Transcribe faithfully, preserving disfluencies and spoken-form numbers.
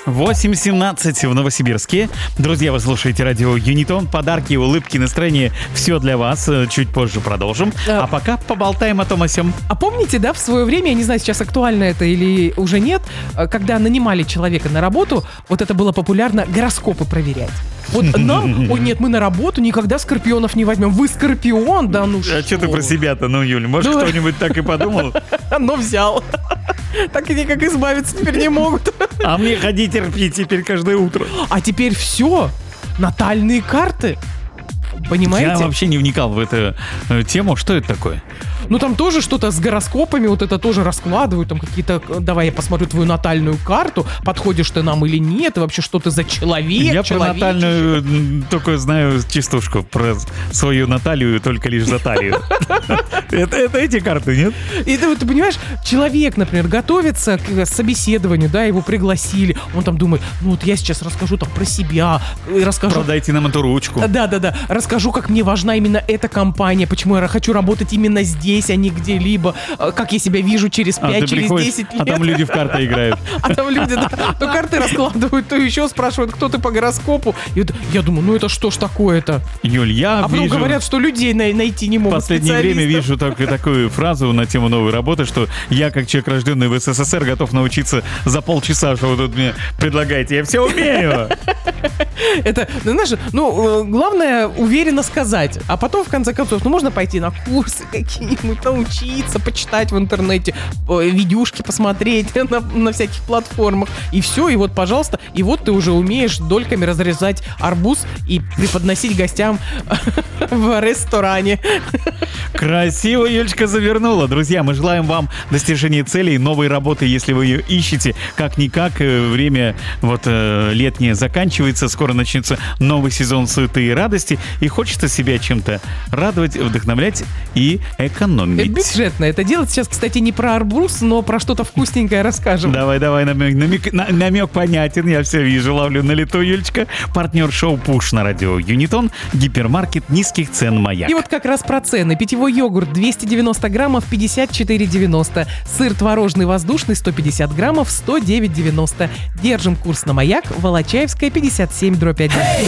восемь семнадцать в Новосибирске. Друзья, вы слушаете радио Юнитон. Подарки, улыбки, настроение. Все для вас. Чуть позже продолжим. А, а пока поболтаем о том о сём. А помните, да, в свое время, я не знаю, сейчас актуально это или уже нет, когда нанимали человека на работу, вот это было популярно, гороскопы проверять. Вот нам, о нет, мы на работу никогда скорпионов не возьмем. Вы скорпион, да ну что? А что ты про себя-то, ну, Юль, может, да. Кто-нибудь так и подумал? Но взял. Так и никак избавиться теперь не могут. А мне ходи терпи теперь каждое утро. А теперь все. Натальные карты. Понимаете? Я вообще не вникал в эту э, тему. Что это такое? Ну там тоже что-то с гороскопами, вот это тоже раскладывают, там какие-то, давай я посмотрю твою натальную карту, подходишь ты нам или нет, и вообще что ты за человек, Я про натальную только знаю частушку, про свою Наталью только лишь за талию. Это эти карты, нет? И ты понимаешь, человек, например, готовится к собеседованию, да, его пригласили, он там думает, ну вот я сейчас расскажу там про себя, расскажу... Продайте нам эту ручку. Да-да-да, расскажу, как мне важна именно эта компания, почему я хочу работать именно здесь, а не где-либо, как я себя вижу через пять, а, через десять лет. А там люди в карты играют. А там люди, да, то карты раскладывают, то еще спрашивают, кто ты по гороскопу. И вот я думаю, ну это что ж такое-то? Юль, я а вижу... А потом говорят, что людей найти не могут. В последнее время вижу только такую фразу на тему новой работы, что я, как человек, рожденный в СССР, готов научиться за полчаса, что вы тут мне предлагаете. Я все умею. Это, знаешь, ну, главное уверенно сказать. А потом, в конце концов, ну, можно пойти на курсы какие-нибудь, научиться, почитать в интернете, видюшки посмотреть на, на всяких платформах. И все, и вот, пожалуйста, и вот ты уже умеешь дольками разрезать арбуз и преподносить гостям в ресторане. Красиво Юлечка завернула. Друзья, мы желаем вам достижения целей, новой работы, если вы ее ищете. Как-никак, время вот летнее заканчивается, скоро начнется новый сезон суеты и радости, и хочется себя чем-то радовать, вдохновлять и экономить. Бюджетно это делать. Сейчас, кстати, не про арбуз, но про что-то вкусненькое расскажем. Давай, давай, намек, намек, на, намек понятен, я все вижу, ловлю на лету, Юлечка. Партнер шоу «Пуш» на радио Юнитон, гипермаркет низких цен «Маяк». И вот как раз про цены. Питьевой йогурт двести девяносто граммов пятьдесят четыре девяносто. Сыр творожный воздушный сто пятьдесят граммов сто девять девяносто. Держим курс на «Маяк», Волочаевская, пятьдесят семь дробь один.